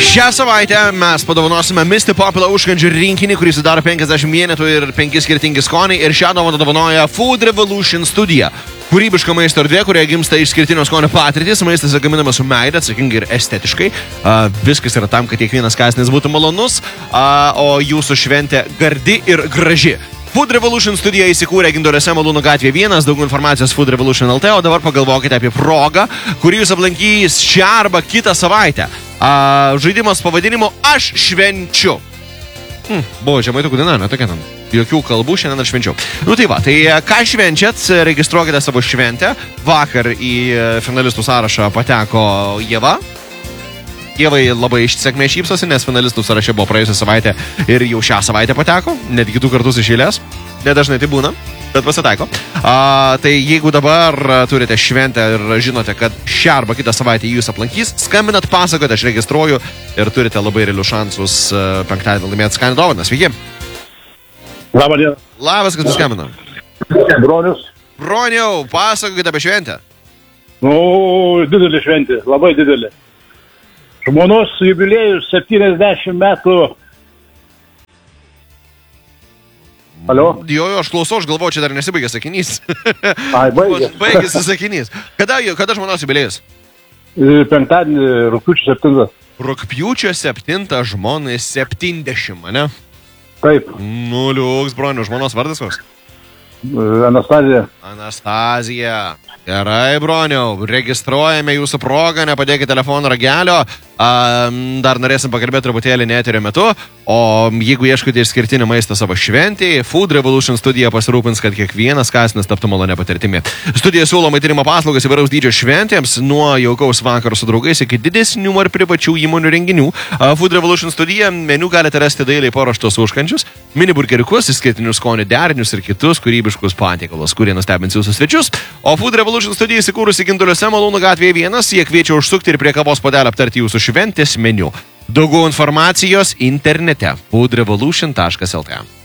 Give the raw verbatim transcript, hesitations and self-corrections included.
Šią savaitę mes padovanosime Mister Popular užkandžių rinkinį, kurį sudaro penkiasdešimt vienetų ir penki skirtingi skoniai. Ir šią dovaną dovanoja Food Revolution studija. Kūrybiška maisto erdvė, kurioje gimsta išskirtinio skonio patirtis. Maistas yra gaminamas su meile, atsakingai ir estetiškai. Uh, viskas yra tam, kad kiekvienas kąsnis būtų malonus, uh, o jūsų šventė gardi ir graži. Food Revolution studija įsikūrė Gindoriuose Malūno gatvė vienas, daugiau informacijos Food Revolution L T, o dabar pagalvokite apie progą, kurį jūs aplankys šią arba kitą savaitę. A, žaidimas pavadinimu Aš švenčiu. Hmm, buvo žemaitukų diena, ne tokia ten. Jokių kalbų, šiandien aš švenčiu. Nu tai va, tai ką švenčiat, registruokite savo šventę. Vakar į finalistų sąrašą pateko Ieva. Ievai labai sėkmė šypsosi, nes finalistų sąraše buvo praėjusią savaitę ir jau šią savaitę pateko, netgi du kartus iš eilės. Nedažnai tai būna, bet pasitaiko. A, tai jeigu dabar turite šventę ir žinote, kad šią arba kitą savaitę jūs aplankys, skambinat, pasakot, aš registruoju ir turite labai realius šansus penktadienį laimėti skanią dovaną. Sveiki. Labą dieną. Labas, kas jūs skambina? Bronius. Broniau, pasakokite apie šventę. Nu, didelė šventė, labai didelė. Žmonos jubiliejus septyniasdešimt metų. Alio? Jo, jo, aš klausau, aš galvoju, čia dar nesibaigė sakinys. Ai, baigė. Baigėsi sakinys. Kada, kada žmonos jubiliejus? Penktadienį, rugpjūčio septintą. Rugpjūčio septintą žmonai septyniasdešimt, ne? Taip. Nu, liuks, broniu, žmonos vardas koks? Anastazija. Anastazija. Gerai, broniau, registruojame jūsų progą, nepadėkite telefono ragelio. Um, dar norėsim pakalbėti truputėlį neterio metu. O jeigu ieškote išskirtinį maistą savo šventėje, Food Revolution studija pasirūpins, kad kiekvienas kąsnis taptų malonę patirtimi. Studija siūlo maitinimo paslaugas įvairaus dydžio šventėms, nuo jaukaus vakaro su draugais iki didesnių ar privačių įmonių renginių. Uh, Food Revolution studija meniu galite rasti dailiai paruoštus užkandžius, mini burgeriukus, išskirtinius skonių derinius ir kitus kūrybiškus patiekalus, kurie nustebins jūsų svečius. O Food Revolution studija įsikūrusi Gindoriuose Malūno gatvėje vienas, jie kviečia užsukti ir prie kavos puodelio aptarti jūsų šventės meniu. Daugiau informacijos internete food revolution taškas l t.